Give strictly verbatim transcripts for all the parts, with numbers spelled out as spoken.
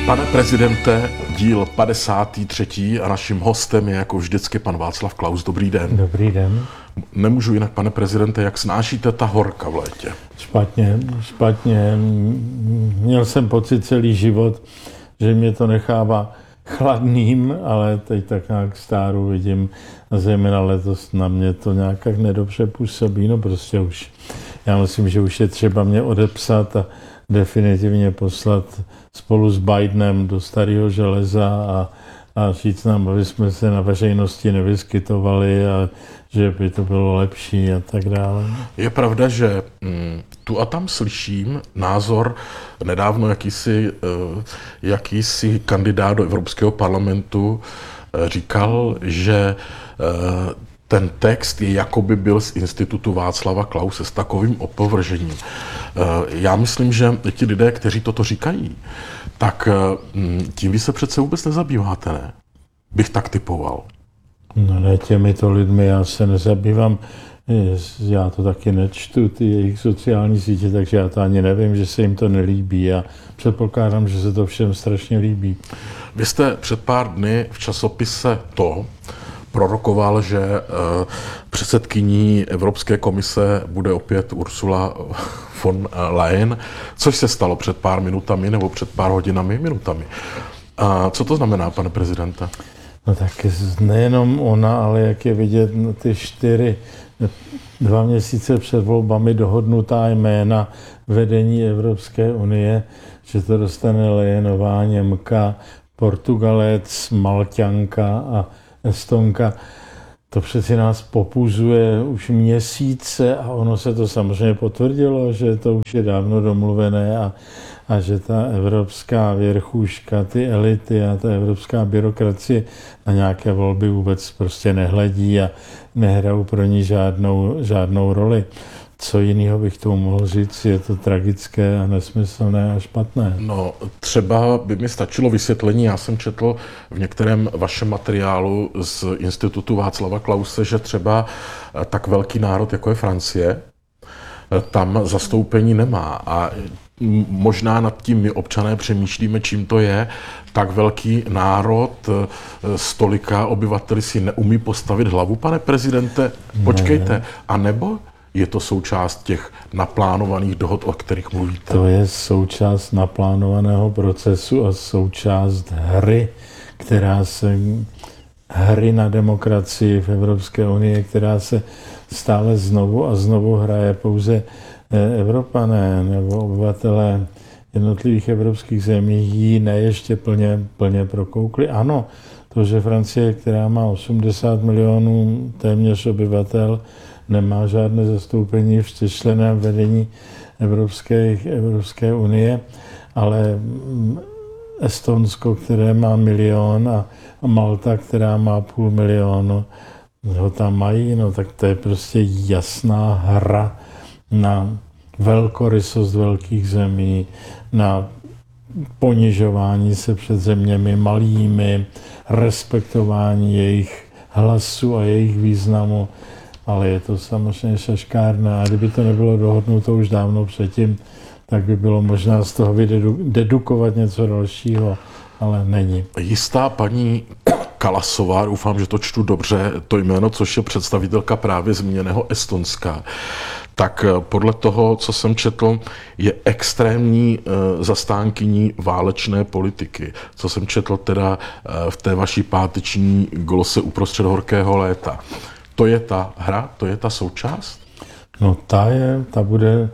Pane prezidente, díl padesátý třetí a naším hostem je jako vždycky pan Václav Klaus. Dobrý den. Dobrý den. Nemůžu jinak, pane prezidente, jak snášíte ta horka v létě? Špatně, špatně. Měl jsem pocit celý život, že mě to nechává chladným, ale teď tak nějak stáru vidím a zejména letos na mě to nějak nedobře působí. No prostě už, já myslím, že už je třeba mě odepsat a definitivně poslat spolu s Bidenem do starého železa a, a říct nám, aby jsme se na veřejnosti nevyskytovali a že by to bylo lepší a tak dále. Je pravda, že mm, tu a tam slyším názor, nedávno jakýsi, uh, jakýsi kandidát do Evropského parlamentu uh, říkal, že uh, ten text je jakoby byl z institutu Václava Klause s takovým opovržením. Uh, já myslím, že ti lidé, kteří toto říkají, tak uh, tím vy se přece vůbec nezabýváte, ne? Bych tak typoval. No ne, těmito lidmi já se nezabývám, já to taky nečtu, ty jejich sociální sítě, takže já to ani nevím, že se jim to nelíbí a předpokládám, že se to všem strašně líbí. Vy jste před pár dny v časopise To prorokoval, že předsedkyní Evropské komise bude opět Ursula von Leyen, což se stalo před pár minutami nebo před pár hodinami, minutami. A co to znamená, pane prezidente? No tak nejenom ona, ale jak je vidět ty čtyři, dva měsíce před volbami dohodnutá jména vedení Evropské unie, že to dostane Leyenová, Němka, Portugalec, Malťanka a Estonka. To přeci nás popuzuje už měsíce a ono se to samozřejmě potvrdilo, že to už je dávno domluvené a, a že ta evropská věrchuška, ty elity a ta evropská byrokracie na nějaké volby vůbec prostě nehledí a nehrajou pro ní žádnou, žádnou roli. Co jiného bych tomu mohl říct, je to tragické a nesmyslné a špatné. No, třeba by mi stačilo vysvětlení, já jsem četl v některém vašem materiálu z institutu Václava Klause, že třeba tak velký národ, jako je Francie, tam zastoupení nemá a možná nad tím my občané přemýšlíme, čím to je. Tak velký národ s tolika obyvateli si neumí postavit hlavu, pane prezidente, počkejte, ne. A nebo je to součást těch naplánovaných dohod, o kterých mluvíte? To je součást naplánovaného procesu a součást hry, která se, hry na demokracii v Evropské unii, která se stále znovu a znovu hraje. Pouze Evropané nebo obyvatelé jednotlivých evropských zemí ji ne ještě plně, plně prokoukli. Ano, to, že Francie, která má osmdesát milionů téměř obyvatel, nemá žádné zastoupení v čtyřčlenném vedení Evropské, Evropské unie, ale Estonsko, které má milion a Malta, která má půl milionu, ho tam mají, no tak to je prostě jasná hra na velkorysost velkých zemí, na ponižování se před zeměmi malými, respektování jejich hlasu a jejich významu. Ale je to samozřejmě šaškárna a kdyby to nebylo dohodnuto už dávno předtím, tak by bylo možná z toho dedukovat něco dalšího, ale není. Jistá paní Kalasová, doufám, že to čtu dobře, to jméno, což je představitelka právě zmíněného Estonska, tak podle toho, co jsem četl, je extrémní e, zastánkyní válečné politiky. Co jsem četl teda e, v té vaší páteční glose uprostřed horkého léta. To je ta hra, to je ta součást? No ta je, ta bude,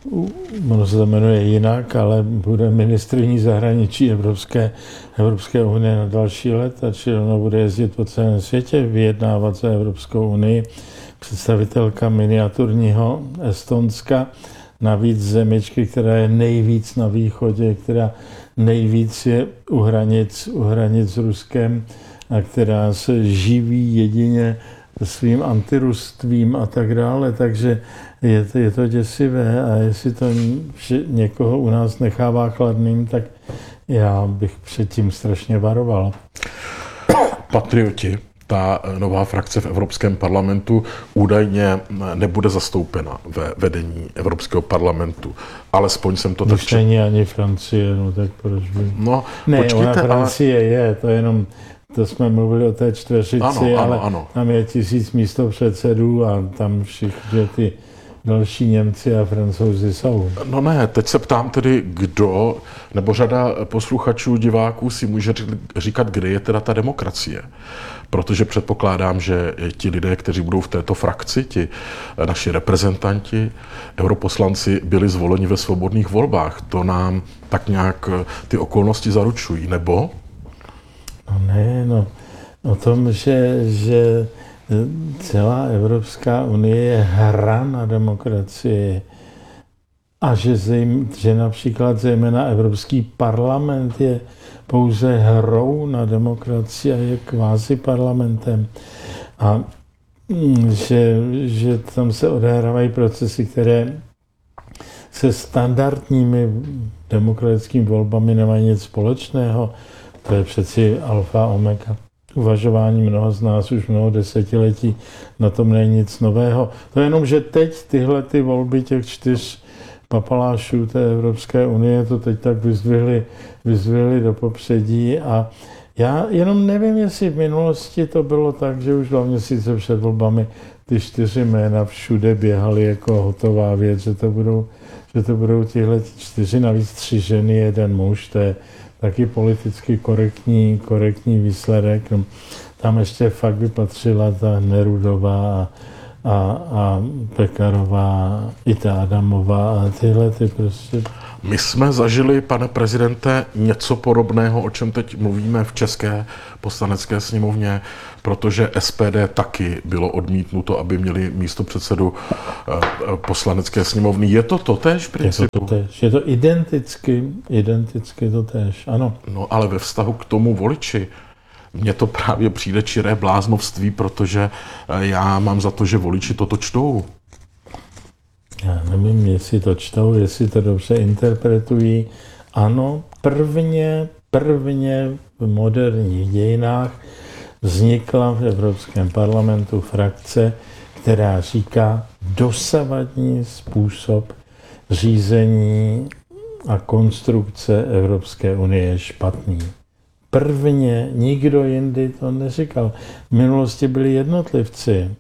ono se to jmenuje jinak, ale bude ministryní zahraničí Evropské, Evropské unie na další léta, čili ona bude jezdit po celém světě, vyjednávat za Evropskou unii. Představitelka miniaturního Estonska, navíc zemičky, která je nejvíc na východě, která nejvíc je u hranic, u hranic s Ruskem a která se živí jedině svým antirustvím a tak dále, takže je to, je to děsivé a jestli to někoho u nás nechává chladným, tak já bych předtím strašně varoval. Patrioti ta nová frakce v Evropském parlamentu údajně nebude zastoupena ve vedení Evropského parlamentu. Alespoň jsem to tak... Když není ani Francie, no tak proč by... No, ne, počkejte, ona Francie ale... je, to jenom... To jsme mluvili o té čtveřici, ano, ano, ale ano. tam je tisíc místopředsedů a tam všichni ty další Němci a Francouzi jsou. No ne, teď se ptám tedy, kdo, nebo řada posluchačů, diváků si může říkat, kde je teda ta demokracie. Protože předpokládám, že ti lidé, kteří budou v této frakci, ti naši reprezentanti, europoslanci, byli zvoleni ve svobodných volbách. To nám tak nějak ty okolnosti zaručují, nebo? No ne, no o tom, že, že celá Evropská unie je hra na demokracii a že, zejm, že například zejména Evropský parlament je pouze hrou na demokracii a je kvázi parlamentem. A že, že tam se odehrávají procesy, které se standardními demokratickými volbami nemají nic společného. To je přeci alfa omega. Uvažování mnoha z nás už mnoho desetiletí, na tom není nic nového. To je jenom, že teď tyhle ty volby těch čtyř papalášů té Evropské unie to teď tak vyzdvihli, vyzdvihli do popředí a já jenom nevím, jestli v minulosti to bylo tak, že už dva měsíce před volbami ty čtyři jména všude běhaly jako hotová věc, že to budou, že to budou tihle čtyři, navíc tři ženy, jeden muž, to je taky politicky korektní, korektní výsledek. No, tam ještě fakt by patřila ta Nerudová a, a, a Pekarová, i ta Adamová a tyhle ty prostě. My jsme zažili, pane prezidente, něco podobného, o čem teď mluvíme v České poslanecké sněmovně, protože S P D taky bylo odmítnuto, aby měli místopředsedu poslanecké sněmovny. Je to totéž v principu? Je to totéž. Je to identicky, identicky totéž, ano. No ale ve vztahu k tomu voliči, mně to právě přijde čiré bláznovství, protože já mám za to, že voliči toto čtou. Já nevím, jestli to čtou, jestli to dobře interpretují. Ano, prvně, prvně v moderních dějinách vznikla v Evropském parlamentu frakce, která říká, dosavadní způsob řízení a konstrukce Evropské unie je špatný. Prvně nikdo jindy to neříkal. V minulosti byli jednotlivci,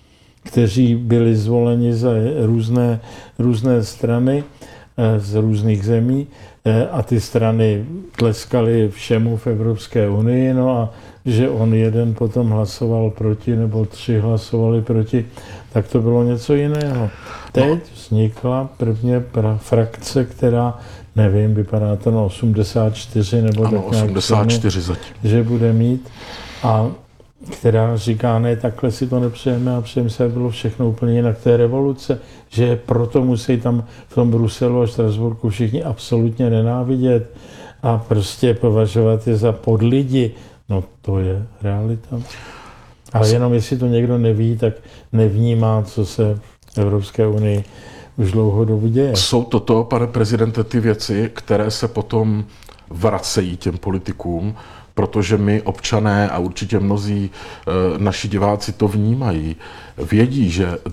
kteří byli zvoleni za různé, různé strany z různých zemí a ty strany tleskaly všemu v Evropské unii, no a že on jeden potom hlasoval proti, nebo tři hlasovali proti, tak to bylo něco jiného. Teď vznikla prvně frakce, která, nevím, vypadá to na osmdesát čtyři, nebo ano, tak nějak osmdesát čtyři zatím. Že bude mít, a která říká, ne, takhle si to nepřejeme a přejeme se, bylo všechno úplně jinak. To je revoluce, že proto musí tam v tom Bruselu a Štrasburku všichni absolutně nenávidět a prostě považovat je za podlidi. No to je realita. Ale jenom jestli to někdo neví, tak nevnímá, co se v Evropské unii už dlouho dobu děje. Jsou toto, pane prezidente, ty věci, které se potom vracejí těm politikům, protože my občané a určitě mnozí e, naši diváci to vnímají. Vědí, že e,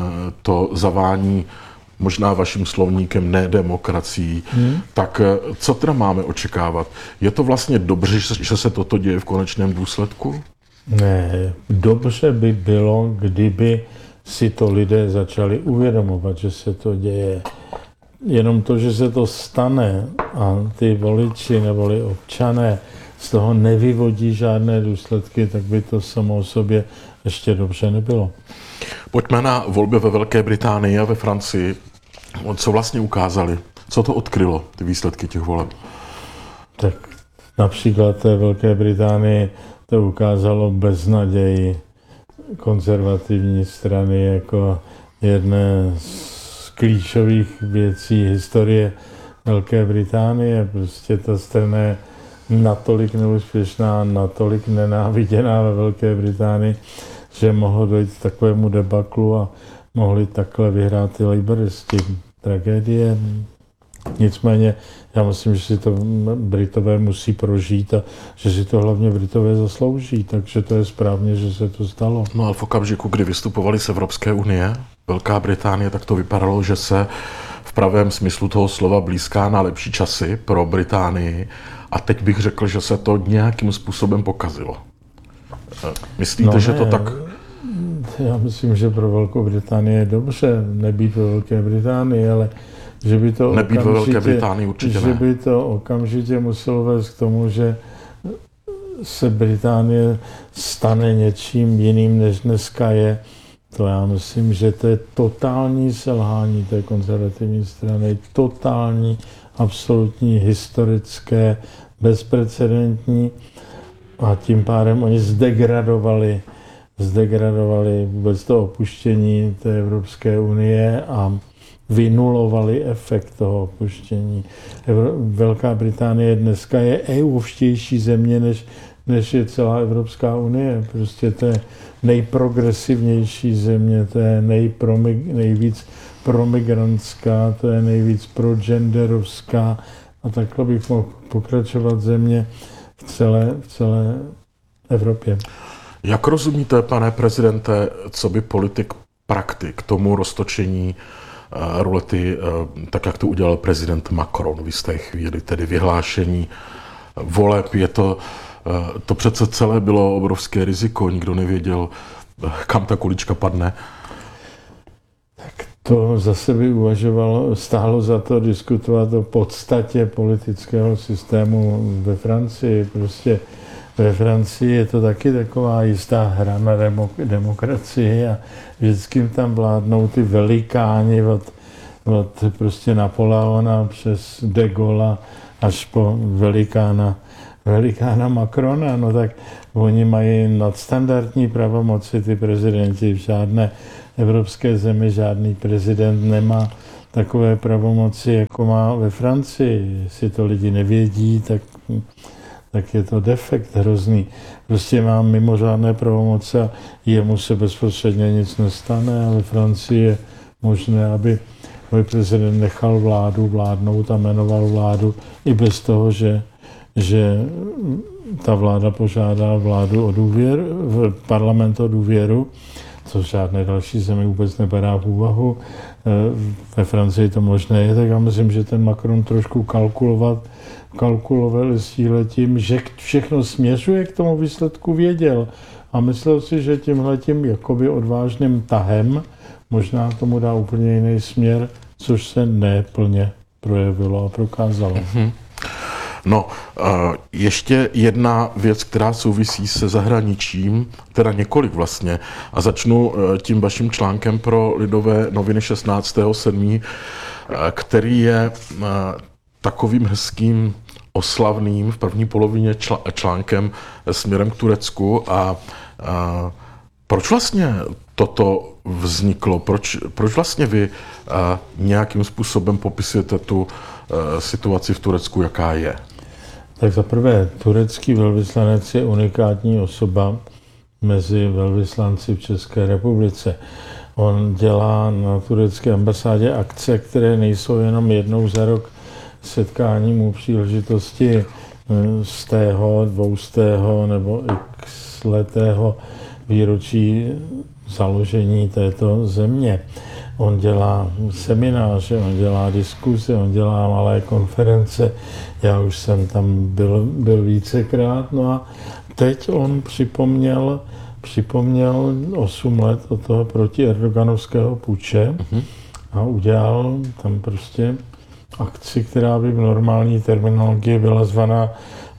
to zavání možná vaším slovníkem nedemokracií, hmm. tak e, co teda máme očekávat? Je to vlastně dobře, že se toto děje v konečném důsledku? Ne, dobře by bylo, kdyby si to lidé začali uvědomovat, že se to děje. Jenom to, že se to stane a ty voliči neboli občané z toho nevyvodí žádné důsledky, tak by to samo o sobě ještě dobře nebylo. Pojďme na volby ve Velké Británii a ve Francii. Co vlastně ukázali? Co to odkrylo, ty výsledky těch voleb? Tak například té Velké Británii to ukázalo beznaději konzervativní strany jako jedné z klíčových věcí historie Velké Británie. Prostě ta strana je natolik neúspěšná, natolik nenáviděná ve Velké Británii, že mohlo dojít k takovému debaklu a mohli takhle vyhrát ty laboristi. Tragédie. Nicméně Já myslím, že si to Britové musí prožít a že si to hlavně Britové zaslouží, takže to je správně, že se to stalo. No ale v okamžiku, kdy vystupovali z Evropské unie, Velká Británie, tak to vypadalo, že se v pravém smyslu toho slova blízká na lepší časy pro Británii a teď bych řekl, že se to nějakým způsobem pokazilo. Myslíte, no že to tak... Já myslím, že pro Velkou Británii je dobře nebýt ve Velké Británii, ale že by to nebýt ve Velké Británii určitě že ne. by to okamžitě muselo vést k tomu, že se Británie stane něčím jiným, než dneska je. To já myslím, že to je totální selhání té konzervativní strany, totální, absolutní, historické, bezprecedentní a tím pádem oni zdegradovali, zdegradovali vůbec to opuštění té Evropské unie a vynulovali efekt toho opuštění. Velká Británie dneska je evropštější země, než, než je celá Evropská unie. Prostě to je nejprogresivnější země, to je nejpromig, nejvíc promigrantská, to je nejvíc progenderovská a takhle bych mohl pokračovat země v celé, v celé Evropě. Jak rozumíte, pane prezidente, co by politik praktik tomu roztočení uh, rulety, uh, tak jak to udělal prezident Macron v jisté chvíli, tedy vyhlášení voleb, je to, uh, to přece celé bylo obrovské riziko, nikdo nevěděl, kam ta kulička padne. Tak to zase by uvažovalo, stálo za to diskutovat o podstatě politického systému ve Francii. Prostě ve Francii je to taky taková jistá hra na demok- demokracii a vždycky tam vládnou ty velikáni od, od prostě Napoleona přes de Gaulle až po velikána, velikána Macrona. No tak oni mají nadstandardní pravomoci, ty prezidenti. V žádné evropské zemi žádný prezident nemá takové pravomoci, jako má ve Francii. Jestli to lidi nevědí, tak tak je to defekt hrozný. Prostě má mimořádné pravomoce a jemu se bezprostředně nic nestane, ale ve Francii je možné, aby, aby prezident nechal vládu vládnout a jmenoval vládu i bez toho, že, že ta vláda požádá vládu o důvěru, v parlament o důvěru, což žádné další zemi vůbec neberá v úvahu. Ve Francii to možné je, tak já myslím, že ten Macron trošku kalkulovat kalkulovali s tímhletím, že všechno směřuje k tomu výsledku, věděl. A myslel si, že tímhletím jakoby odvážným tahem možná tomu dá úplně jiný směr, což se neplně projevilo a prokázalo. Mm-hmm. No, ještě jedna věc, která souvisí se zahraničím, teda několik vlastně, a začnu tím vaším článkem pro Lidové noviny šestnáctého sedmého který je takovým hezkým oslavným v první polovině čl- článkem směrem k Turecku. A, a proč vlastně toto vzniklo? Proč, proč vlastně vy a, nějakým způsobem popisujete tu a, situaci v Turecku, jaká je? Tak za prvé, turecký velvyslanec je unikátní osoba mezi velvyslanci v České republice. On dělá na turecké ambasádě akce, které nejsou jenom jednou za rok setkáním u příležitosti stého, dvoustého nebo x letého výročí založení této země. On dělá semináře, on dělá diskuze, on dělá malé konference. Já už jsem tam byl, byl vícekrát. No a teď on připomněl, připomněl osm let od toho proti Erdoganovského puče uh-huh. a udělal tam prostě akci, která by v normální terminologii byla zvaná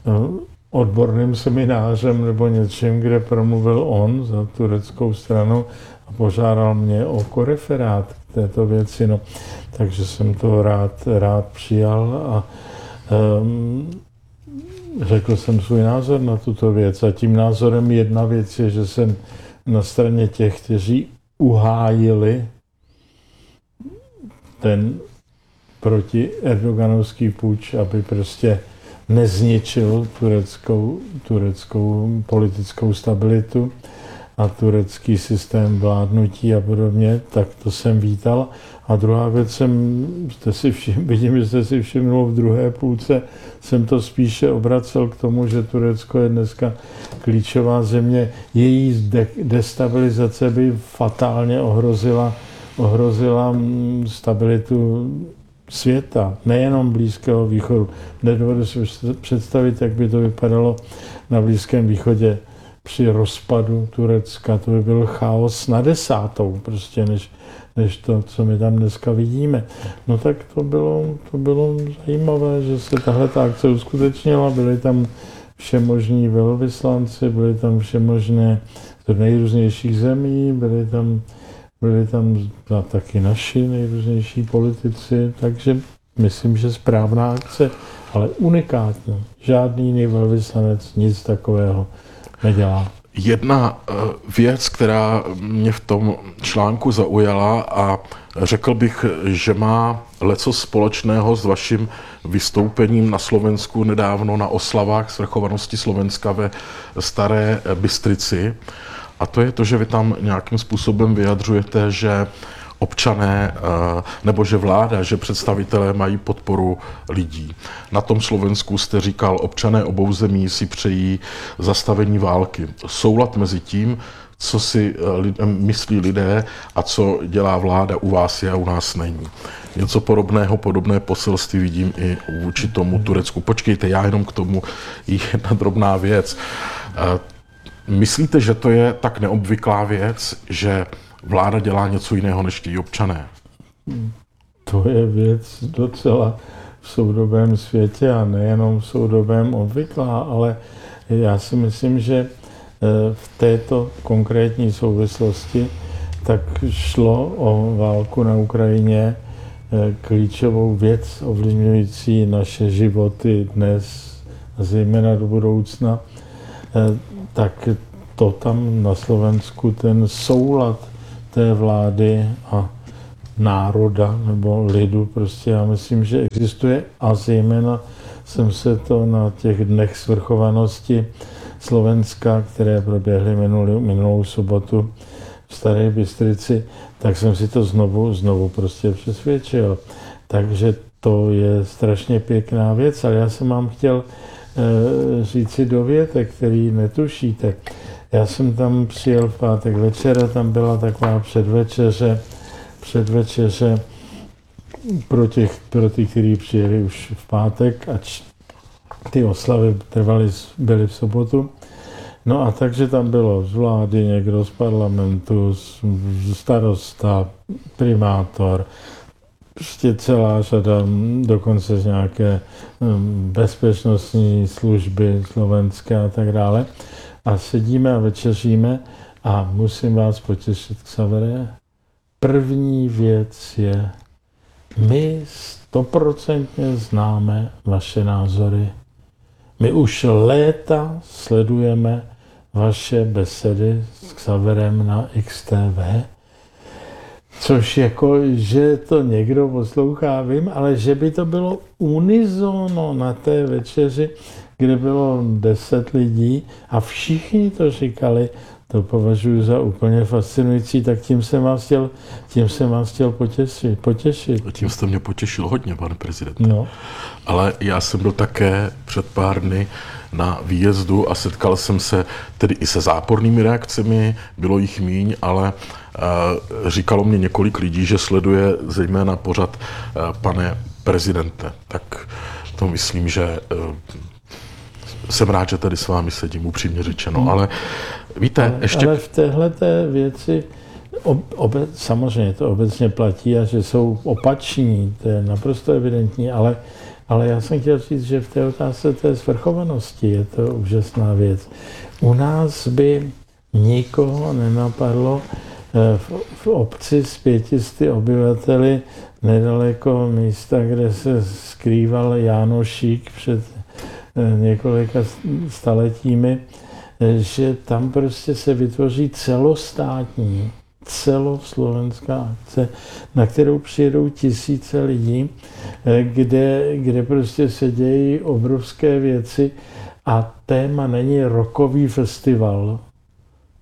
odborným seminářem nebo něčím, kde promluvil on za tureckou stranu a požádal mě o koreferát k této věci. No, takže jsem to rád, rád přijal a um, řekl jsem svůj názor na tuto věc. A tím názorem jedna věc je, že jsem na straně těch, kteří uhájili ten proti erdoganovský puč, aby prostě nezničil tureckou, tureckou politickou stabilitu. a turecký systém vládnutí a podobně, tak to jsem vítal. A druhá věc jsem, jste si všim, vidím, že jste si všimnul v druhé půlce, jsem to spíše obracel k tomu, že Turecko je dneska klíčová země. Její de- destabilizace by fatálně ohrozila, ohrozila stabilitu světa, nejenom Blízkého východu. Nedovedu si představit, jak by to vypadalo na Blízkém východě při rozpadu Turecka. To by byl chaos na desátou, prostě než, než to, co my tam dneska vidíme. No tak to bylo, to bylo zajímavé, že se tahle ta akce uskutečnila. Byli tam všemožní velvyslanci, byli tam všemožné z nejrůznějších zemí, byli tam Byli tam taky naši nejrůznější politici, takže myslím, že správná akce, ale unikátní. Žádný jiný velvyslanec nic takového nedělá. Jedna věc, která mě v tom článku zaujala a řekl bych, že má leco společného s vaším vystoupením na Slovensku nedávno na oslavách svrchovanosti Slovenska ve Staré Bystrici. A to je to, že vy tam nějakým způsobem vyjadřujete, že občané nebo že vláda, že představitelé mají podporu lidí. Na tom Slovensku jste říkal, občané obou zemí si přejí zastavení války. Soulad mezi tím, co si myslí lidé a co dělá vláda, u vás je a u nás není. Něco podobného, podobné poselství vidím i vůči tomu Turecku. Počkejte, já jenom k tomu jedna drobná věc. Myslíte, že to je tak neobvyklá věc, že vláda dělá něco jiného než chtějí občané? To je věc docela v soudobém světě a nejenom v soudobém obvyklá, ale já si myslím, že v této konkrétní souvislosti tak šlo o válku na Ukrajině, klíčovou věc ovlivňující naše životy dnes, zejména do budoucna. Tak to tam na Slovensku, ten soulad té vlády a národa nebo lidu, prostě já myslím, že existuje a zejména jsem se to na těch dnech svrchovanosti Slovenska, které proběhly minulou, minulou sobotu v Staré Bystrici, tak jsem si to znovu, znovu prostě přesvědčil. Takže to je strašně pěkná věc, ale já jsem vám chtěl říci dovětek, který netušíte. Já jsem tam přijel v pátek večer a tam byla taková předvečeře, předvečeře pro, těch, pro ty, kteří přijeli už v pátek, ač ty oslavy trvaly, byly v sobotu. No a takže tam bylo z vlády někdo, z parlamentu, starosta, primátor, prostě celá řada, dokonce z nějaké bezpečnostní služby slovenské a tak dále. A sedíme a večeříme a musím vás potěšit, Xavere. První věc je, my stoprocentně známe vaše názory. My už léta sledujeme vaše besedy s Xaverem na X T V, což jako, že to někdo poslouchá, vím, ale že by to bylo unizono na té večeři, kde bylo deset lidí a všichni to říkali, to považuji za úplně fascinující, tak tím jsem vás chtěl, tím jsem vás chtěl potěšit. potěšit. Tím jste mě potěšil hodně, pane prezident. No. Ale já jsem byl také před pár dny na výjezdu a setkal jsem se tedy i se zápornými reakcemi, bylo jich míň, ale uh, říkalo mě několik lidí, že sleduje zejména pořad uh, pane prezidente. Tak to myslím, že uh, jsem rád, že tady s vámi sedím, upřímně řečeno, hmm. ale víte, ale, ještě... Ale v téhleté věci ob, obe, samozřejmě to obecně platí a že jsou opační, to je naprosto evidentní, ale, ale já jsem chtěl říct, že v té otázce té svrchovanosti je to úžasná věc. U nás by nikoho nenapadlo v, v obci s pětisty obyvateli nedaleko místa, kde se skrýval Jánošík před několika staletími, že tam prostě se vytvoří celostátní, celoslovenská akce, na kterou přijedou tisíce lidí, kde, kde prostě se dějí obrovské věci a téma není rockový festival.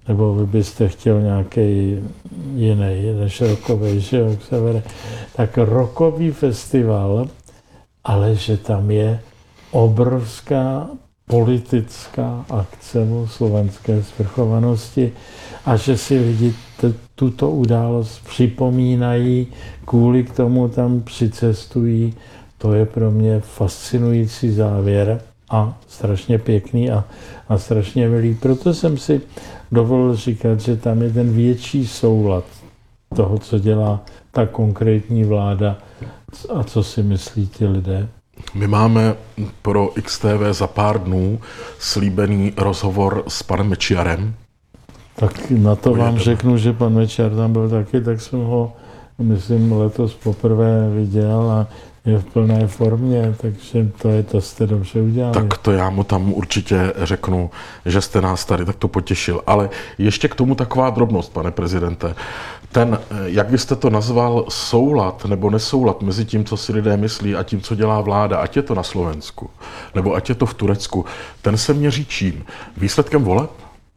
nebo vy byste chtěl nějaký jiný, než rokový, že jo, jak se vede. Tak rokový festival, ale že tam je obrovská politická akce o slovenské svrchovanosti a že si lidi t- tuto událost připomínají, kvůli k tomu tam přicestují. To je pro mě fascinující závěr a strašně pěkný a, a strašně milý. Proto jsem si dovolil říkat, že tam je ten větší soulad toho, co dělá ta konkrétní vláda a co si myslí ti lidé. My máme pro X T V za pár dnů slíbený rozhovor s panem Mečiarem. Tak na to vám řeknu, že pan Mečiar tam byl taky, tak jsem ho, myslím, letos poprvé viděl a je v plné formě, takže to je to, jste dobře udělali. Tak to já mu tam určitě řeknu, že jste nás tady takto potěšil. Ale ještě k tomu taková drobnost, pane prezidente. Ten, jak byste to nazval, soulad nebo nesoulad mezi tím, co si lidé myslí a tím, co dělá vláda, ať je to na Slovensku, nebo ať je to v Turecku, ten se měří čím? Výsledkem voleb?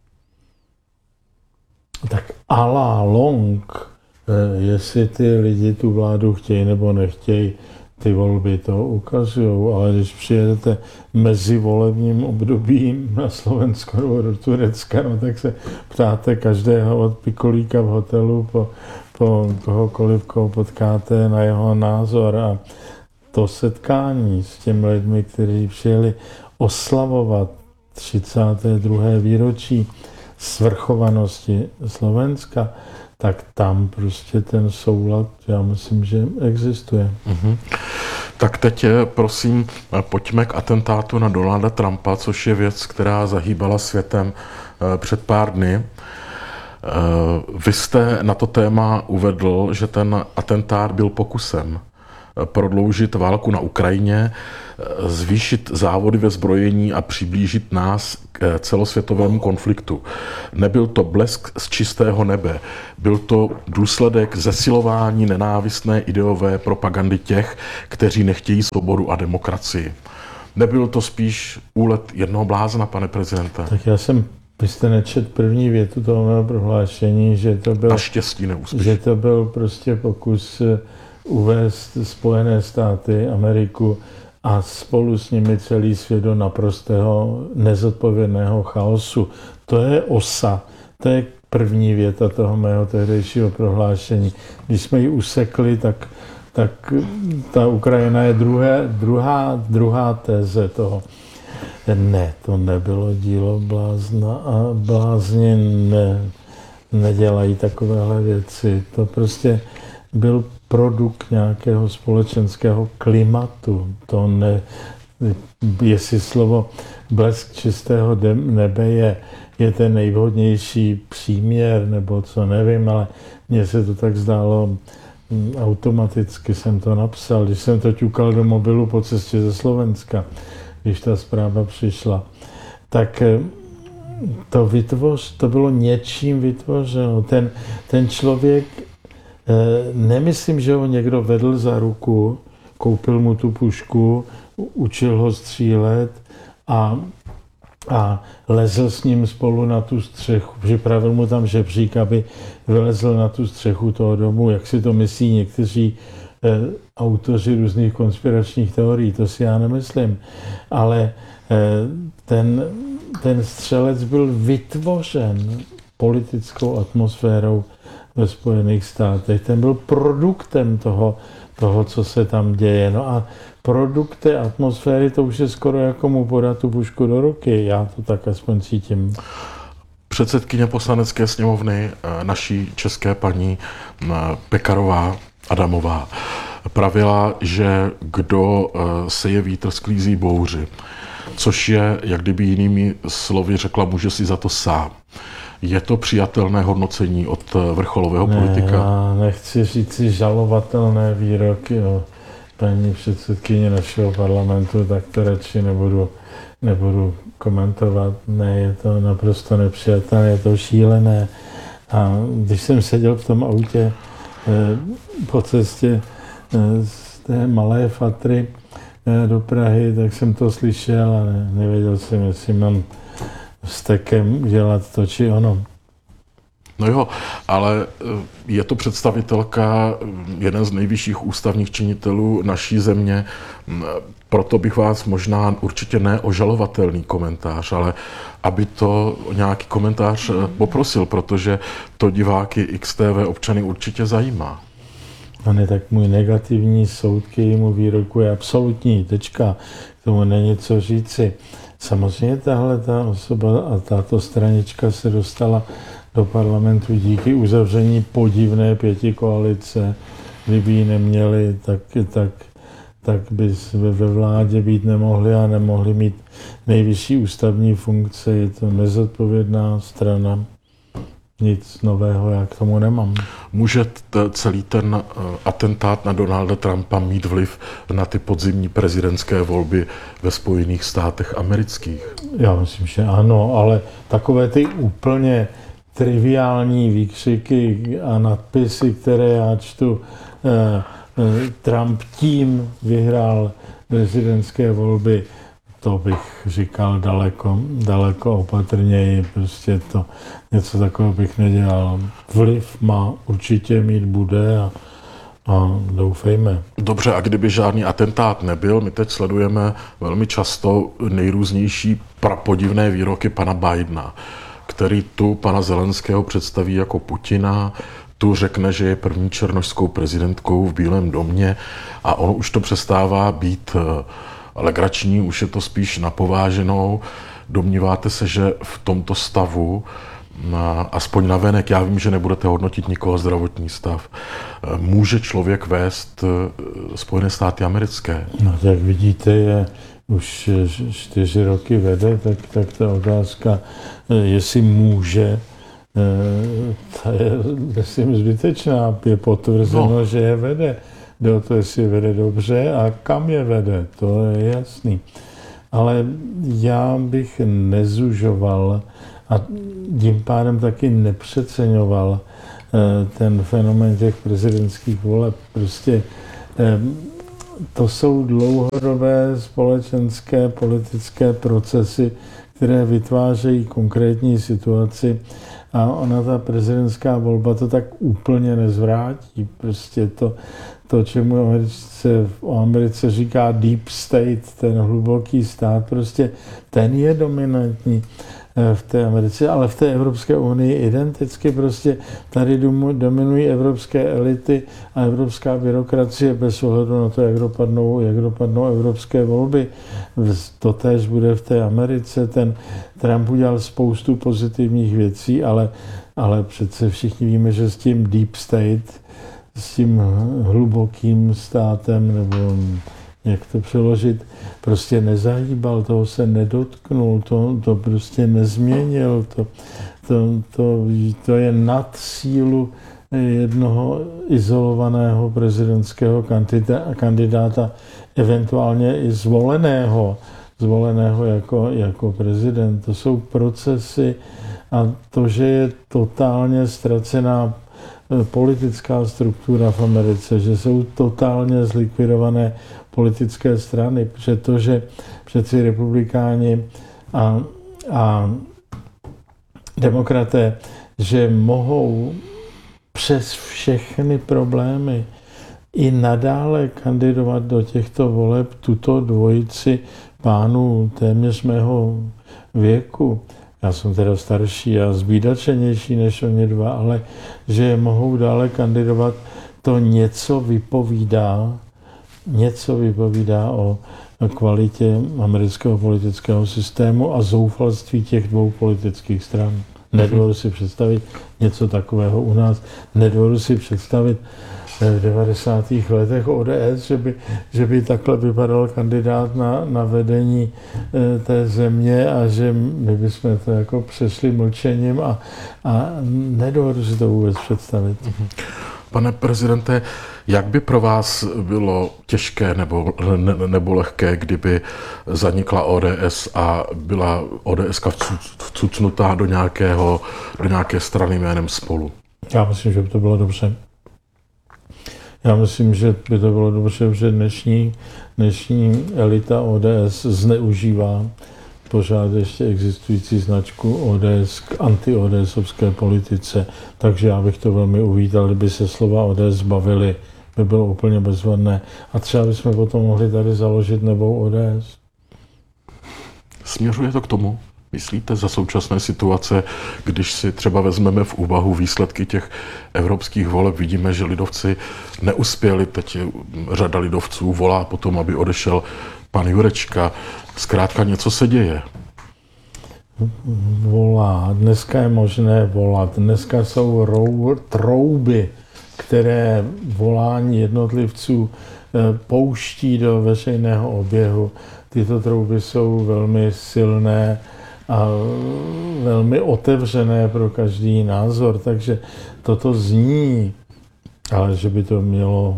Tak à la long, jestli ty lidi tu vládu chtějí nebo nechtějí, ty volby to ukazují, ale když přijedete mezi volebním obdobím na Slovensko nebo do Turecka, no, tak se ptáte každého od pikolíka v hotelu po, po kohokoliv, koho potkáte, na jeho názor. A to setkání s těmi lidmi, kteří přijeli oslavovat třicáté druhé výročí svrchovanosti Slovenska, tak tam prostě ten soulad, já myslím, že existuje. Mm-hmm. Tak teď, prosím, pojďme k atentátu na Donalda Trumpa, což je věc, která zahýbala světem před pár dny. Vy jste na to téma uvedl, že ten atentát byl pokusem prodloužit válku na Ukrajině, zvýšit závody ve zbrojení a přiblížit nás k celosvětovému konfliktu. Nebyl to blesk z čistého nebe, byl to důsledek zesilování nenávistné ideové propagandy těch, kteří nechtějí svobodu a demokracii. Nebyl to spíš úlet jednoho blázna, pane prezidente? Tak já jsem, vy jste nečet první větu toho mého prohlášení, že to byl, naštěstí neúspěšný. Že to byl prostě pokus uvést Spojené státy, Ameriku a spolu s nimi celý svět do naprostého nezodpovědného chaosu. To je osa, to je první věta toho mého tehdejšího prohlášení. Když jsme ji usekli, tak, tak ta Ukrajina je druhé, druhá, druhá téze toho. Ne, to nebylo dílo blázna a blázni ne, nedělají takovéhle věci. To prostě byl produkt nějakého společenského klimatu. To ne, jestli slovo blesk čistého nebe je, je ten nejvhodnější příměr, nebo co nevím, ale mně se to tak zdálo, automaticky jsem to napsal, když jsem to ťukal do mobilu po cestě ze Slovenska, když ta zpráva přišla. Tak to, vytvoř, to bylo něčím vytvořeno. Ten, ten člověk, nemyslím, že ho někdo vedl za ruku, koupil mu tu pušku, učil ho střílet a, a lezl s ním spolu na tu střechu. Připravil mu tam žebřík, aby vylezl na tu střechu toho domu, jak si to myslí někteří eh, autoři různých konspiračních teorií, to si já nemyslím. Ale eh, ten, ten střelec byl vytvořen politickou atmosférou ve Spojených státech. Ten byl produktem toho, toho, co se tam děje. No a produkt té atmosféry, to už je skoro jako mu podat tu pušku do ruky. Já to tak aspoň cítím. Předsedkyně Poslanecké sněmovny, naší české paní Pekarová Adamová, pravila, že kdo seje vítr, sklízí bouři. Což je, jak kdyby jinými slovy řekla, může si za to sám. Je to přijatelné hodnocení od vrcholového ne, politika? Já nechci říct si žalovatelné výroky o paní předsedkyně našeho parlamentu, tak to radši nebudu, nebudu komentovat. Ne, je to naprosto nepřijatelné, je to šílené. A když jsem seděl v tom autě po cestě z té malé Fatry do Prahy, tak jsem to slyšel a ne, nevěděl jsem, jestli mám s tekem udělat to či ono. No jo, ale je to představitelka, jeden z nejvyšších ústavních činitelů naší země, proto bych vás možná určitě ne ožalovatelný komentář, ale aby to nějaký komentář poprosil, protože to diváky X T V občany určitě zajímá. A ne, tak můj negativní soud k jejímu výroku je absolutní, tečka, k tomu není co říci. Samozřejmě tahle ta osoba a tato stranička se dostala do parlamentu díky uzavření podivné pětikoalice. Kdyby ji neměli, tak, tak, tak by ve vládě být nemohli a nemohli mít nejvyšší ústavní funkce. Je to nezodpovědná strana. Nic nového já k tomu nemám. Může t- celý ten atentát na Donalda Trumpa mít vliv na ty podzimní prezidentské volby ve Spojených státech amerických? Já myslím, že ano, ale takové ty úplně triviální výkřiky a nadpisy, které já čtu, eh, eh, Trump tím vyhrál prezidentské volby, to bych říkal daleko, daleko opatrněji, prostě to něco takového bych nedělal. Vliv má určitě mít bude a, a doufejme. Dobře, a kdyby žádný atentát nebyl, my teď sledujeme velmi často nejrůznější prapodivné výroky pana Bidena, který tu pana Zelenského představí jako Putina, tu řekne, že je první černošskou prezidentkou v Bílém domě a on už to přestává být legrační, už je to spíš napováženou. Domníváte se, že v tomto stavu, aspoň navenek, já vím, že nebudete hodnotit nikoho zdravotní stav, může člověk vést Spojené státy americké? No, jak vidíte, je už čtyři roky vede, tak, tak ta otázka, jestli může, ta je, myslím, zbytečná. Je potvrzeno, no. že je vede. Jde o to, jestli je vede dobře a kam je vede, to je jasný. Ale já bych nezužoval a tím pádem taky nepřeceňoval ten fenomén těch prezidentských voleb. Prostě to jsou dlouhodobé společenské, politické procesy, které vytvářejí konkrétní situaci a ona, ta prezidentská volba, to tak úplně nezvrátí. Prostě to, to čemu Americe, o Americe říká deep state, ten hluboký stát, prostě ten je dominantní v té Americe, ale v té Evropské unii identicky prostě tady dominují evropské elity a evropská byrokracie bez ohledu na to, jak dopadnou, jak dopadnou evropské volby. To též bude v té Americe. Ten Trump udělal spoustu pozitivních věcí, ale, ale přece všichni víme, že s tím deep state, s tím hlubokým státem, nebo jak to přeložit, prostě nezahýbal, toho se nedotknul, to, to prostě nezměnil, to, to, to, to je nad sílu jednoho izolovaného prezidentského kandidáta, eventuálně i zvoleného, zvoleného jako, jako prezident. To jsou procesy a to, že je totálně ztracená politická struktura v Americe, že jsou totálně zlikvidované politické strany, protože to, že přeci republikáni a, a demokraté, že mohou přes všechny problémy i nadále kandidovat do těchto voleb tuto dvojici pánů téměř mého věku. Já jsem teda starší a zbídačenější než oni dva, ale že mohou dále kandidovat, to něco vypovídá, něco vypovídá o kvalitě amerického politického systému a zoufalství těch dvou politických stran. Nedovedu si představit něco takového u nás. Nedovedu si představit v devadesátých letech O D S, že by, že by takhle vypadal kandidát na, na vedení té země a že my bychom to jako přešli mlčením a, a nedovedu si to vůbec představit. Pane prezidente, jak by pro vás bylo těžké nebo, ne, nebo lehké, kdyby zanikla O D S a byla ODSka vcucnutá do, nějakého, do nějaké strany jménem Spolu? Já myslím, že by to bylo dobře. Já myslím, že by to bylo dobře, že dnešní, dnešní elita O D S zneužívá pořád ještě existující značku O D S k anti-ODSovské politice, takže já bych to velmi uvítal, kdyby se slova O D S zbavili, by bylo úplně bezvadné. A třeba bychom potom mohli tady založit novou O D S. Směřuje to k tomu? Myslíte za současné situace, když si třeba vezmeme v úvahu výsledky těch evropských voleb, vidíme, že lidovci neuspěli, teď řada lidovců volá potom, aby odešel pan Jurečka. Zkrátka něco se děje. Volá. Dneska je možné volat. Dneska jsou rou, trouby, které volání jednotlivců pouští do veřejného oběhu. Tyto trouby jsou velmi silné a velmi otevřené pro každý názor, takže toto zní, ale že by to mělo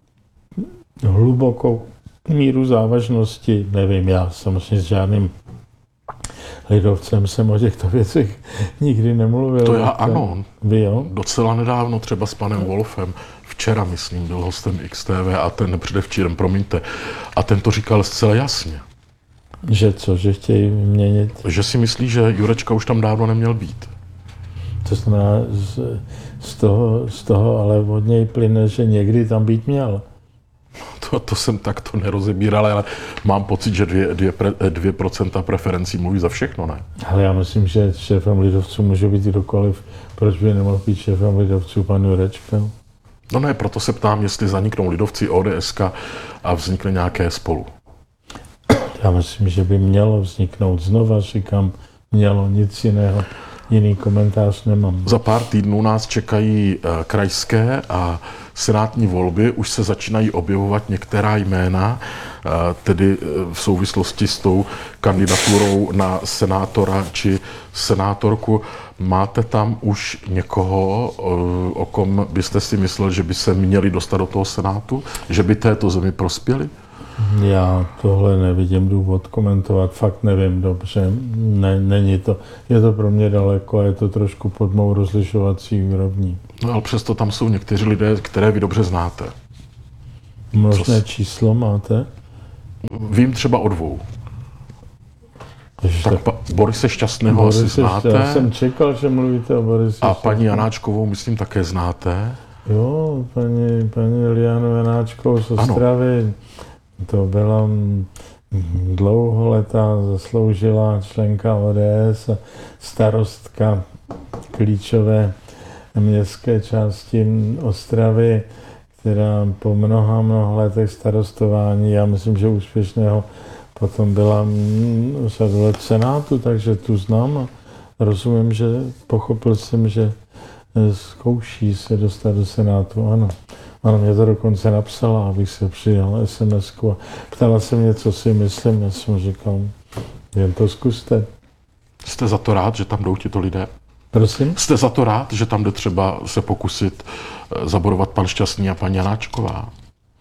hlubokou míru závažnosti, nevím, já samozřejmě s žádným lidovcem jsem o těchto věcech nikdy nemluvil. To já ano, Vy, jo? Docela nedávno, třeba s panem Wolfem, včera, myslím, byl hostem X T V a ten předevčírem, promiňte, a ten to říkal zcela jasně. Že co, že chtějí měnit? Že si myslí, že Jurečka už tam dávno neměl být. To znamená, z, z, toho, z toho ale od něj plyne, že někdy tam být měl. To, to jsem takto nerozebíral, ale mám pocit, že dvě, dvě, dvě procenta preferencí mluví za všechno, ne? Ale já myslím, že šéfem lidovců může být kdokoliv. Proč by nemohl být šéfem lidovců pan Jurečka? No ne, proto se ptám, jestli zaniknou lidovci O D S ka a vznikne nějaké spolu. Já myslím, že by mělo vzniknout. Znova říkám, mělo, nic jiného. Jiný komentář nemám. Za pár týdnů nás čekají krajské a senátní volby. Už se začínají objevovat některá jména, tedy v souvislosti s tou kandidaturou na senátora či senátorku. Máte tam už někoho, o kom byste si myslel, že by se měli dostat do toho senátu? Že by této zemi prospěli? Já tohle nevidím důvod komentovat, fakt nevím dobře, ne, není to, je to pro mě daleko, je to trošku pod mou rozlišovací úrovní. No ale přesto tam jsou někteří lidé, které vy dobře znáte. Možné číslo máte? Vím třeba o dvou. Ježiš, tak pa, Borise Šťastného Borise asi znáte. Já jsem čekal, že mluvíte o Borise A paní Janáčkovou, myslím, také znáte. Jo, paní, paní Lianu Janáčkovou z Ostravy. Ano. To byla dlouholetá zasloužilá členka O D S a starostka klíčové městské části Ostravy, která po mnoha, mnoha letech starostování, já myslím, že úspěšného, potom byla řadu let v Senátu, takže tu znám a rozumím, že pochopil jsem, že zkouší se dostat do Senátu, ano. Ano, mě to dokonce napsala, abych se přidal es em esku a ptala se mě, co si myslím, já jsem říkal, jen to zkuste. Jste za to rád, že tam jdou tito lidé? Prosím? Jste za to rád, že tam jde třeba se pokusit zabodovat pan Šťastný a paní Janáčková?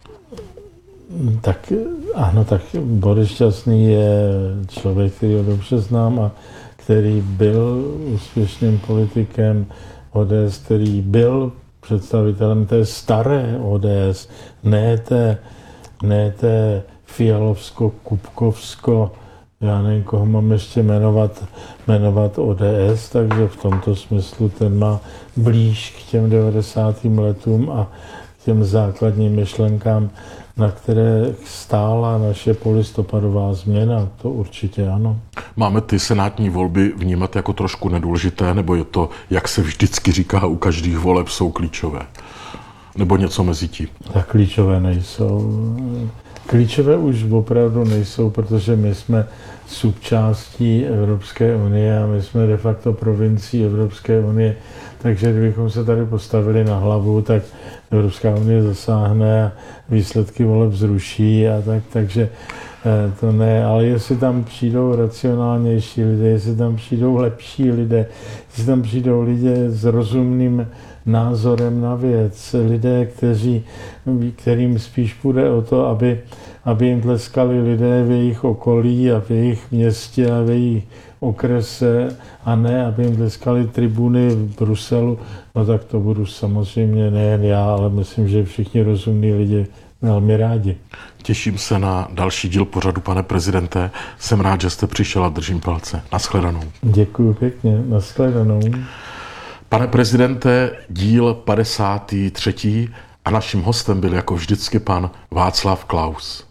Tak ano, tak Boris Šťastný je člověk, který ho dobře znám a který byl úspěšným politikem O D S, který byl představitelem té staré O D S, ne té, ne té Fialovsko-Kupkovsko, já nevím, koho mám ještě jmenovat, jmenovat O D S, takže v tomto smyslu ten má blíž k těm devadesátým letům a k těm základním myšlenkám, na které stála naše polistopadová změna, to určitě ano. Máme ty senátní volby vnímat jako trošku nedůležité, nebo je to, jak se vždycky říká, u každých voleb jsou klíčové? Nebo něco mezi tím? Tak klíčové nejsou. Klíčové už opravdu nejsou, protože my jsme součástí Evropské unie a my jsme de facto provincií Evropské unie. Takže kdybychom se tady postavili na hlavu, tak Evropská unie zasáhne a výsledky voleb zruší a tak, takže to ne, ale jestli tam přijdou racionálnější lidé, jestli tam přijdou lepší lidé, jestli tam přijdou lidé s rozumným názorem na věc, lidé, kteří, kterým spíš půjde o to, aby, aby jim tleskali lidé v jejich okolí a v jejich městě a v jejich okrese a ne, aby jim tleskali tribuny v Bruselu, no tak to budu samozřejmě nejen já, ale myslím, že všichni rozumní lidi velmi rádi. Těším se na další díl pořadu, pane prezidente. Jsem rád, že jste přišel a držím palce. Nashledanou. Děkuji pěkně. Nashledanou. Pane prezidente, díl padesátý třetí a naším hostem byl jako vždycky pan Václav Klaus.